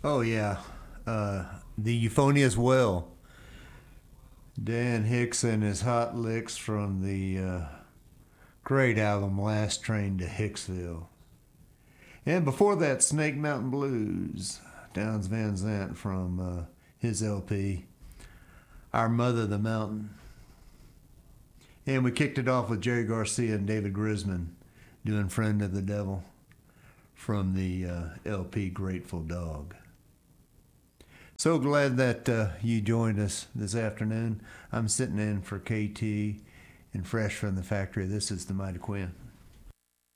Oh yeah, the Euphonious Well. Dan Hicks and his hot licks from the great album Last Train to Hicksville. And before that, Snake Mountain Blues, Downs Van Zant from his LP, Our Mother the Mountain. And we kicked it off with Jerry Garcia and David Grisman doing Friend of the Devil from the LP Grateful Dog. So glad that you joined us this afternoon. I'm sitting in for KT and fresh from the factory. This is the Mighty Quinn.